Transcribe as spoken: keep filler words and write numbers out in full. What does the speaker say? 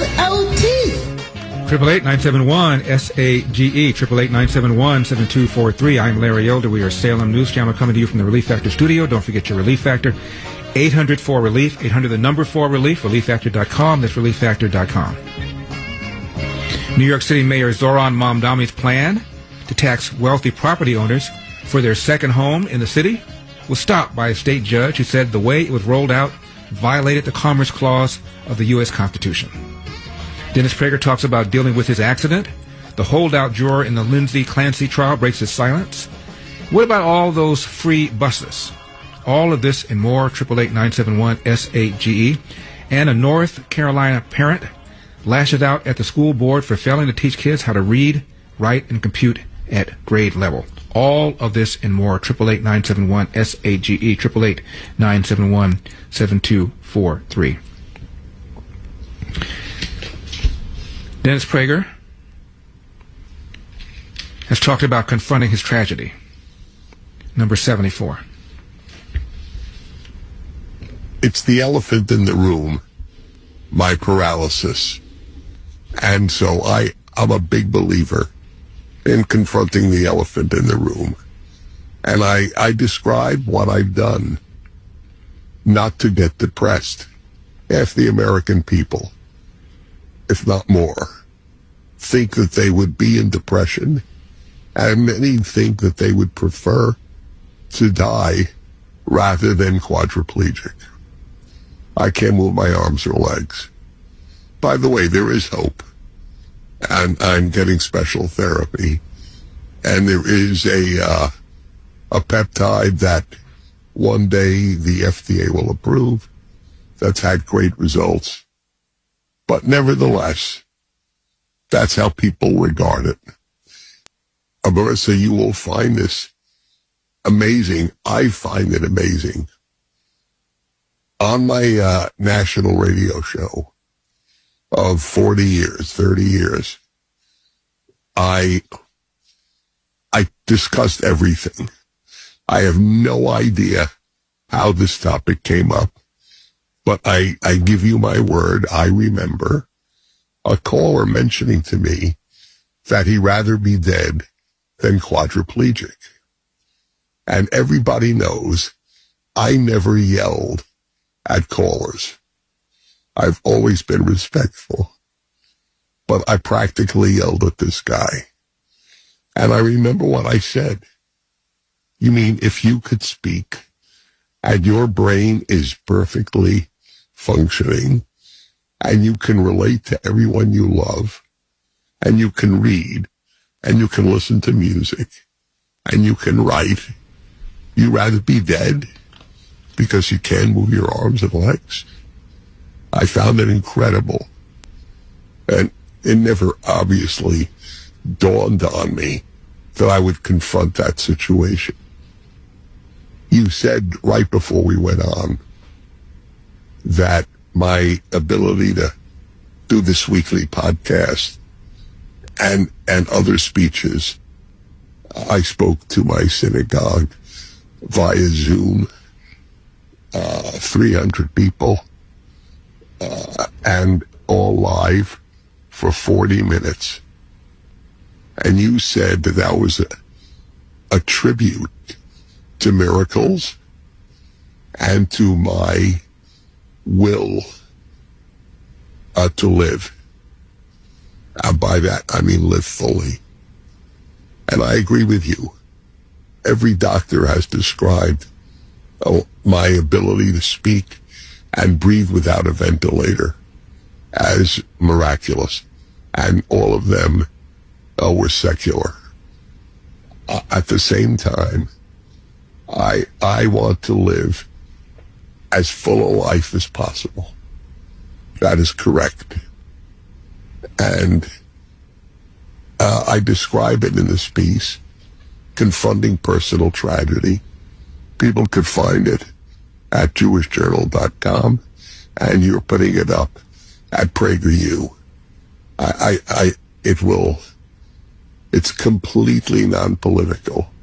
L T. Triple eight nine seven one S A G E. Triple eight nine seven one seven two four three. I'm Larry Elder. We are Salem News Channel coming to you from the Relief Factor studio. Don't forget your Relief Factor. eight hundred four relief. eight hundred the number four relief. relief factor dot com. That's relief factor dot com. New York City Mayor Zoran Mamdani's plan to tax wealthy property owners for their second home in the city was stopped by a state judge who said the way it was rolled out violated the Commerce Clause of the U S Constitution. Dennis Prager talks about dealing with his accident. The holdout juror in the Lindsay Clancy trial breaks his silence. What about all those free buses? All of this and more, eight eight eight nine seven one S A G E. And a North Carolina parent lashes out at the school board for failing to teach kids how to read, write, and compute at grade level. All of this and more, eight eight eight nine seven one S A G E, eight eight eight nine seven one seven two four three. Dennis Prager has talked about confronting his tragedy. Number seventy-four. It's the elephant in the room, my paralysis. And so I, I'm a big believer in confronting the elephant in the room. And I, I describe what I've done not to get depressed. Half the American people, if not more, think that they would be in depression, and many think that they would prefer to die rather than quadriplegic. I can't move my arms or legs. By the way, there is hope, and I'm getting special therapy, and there is a uh, a peptide that one day the F D A will approve that's had great results. But nevertheless, that's how people regard it. Uh, Marissa, you will find this amazing. I find it amazing. On my uh, national radio show of forty years, thirty years, I I discussed everything. I have no idea how this topic came up, but I, I give you my word, I remember a caller mentioning to me that he'd rather be dead than quadriplegic. And everybody knows I never yelled at callers. I've always been respectful, but I practically yelled at this guy. And I remember what I said. You mean if you could speak and your brain is perfectly functioning and you can relate to everyone you love and you can read and you can listen to music and you can write, you'd rather be dead because you can't move your arms and legs? I found it incredible. And it never obviously dawned on me that I would confront that situation. You said right before we went on that my ability to do this weekly podcast and and other speeches, I spoke to my synagogue via Zoom, uh, three hundred people, uh, and all live for forty minutes. And you said that that was a, a tribute to miracles and to my will uh, to live. And by that, I mean live fully. And I agree with you. Every doctor has described oh, my ability to speak and breathe without a ventilator as miraculous. And all of them uh, were secular. Uh, at the same time, I I want to live as full a life as possible. That is correct. And uh, I describe it in this piece, Confronting Personal Tragedy. People could find it at jewish journal dot com, and you're putting it up at PragerU. I, I, I, it will, it's completely non-political.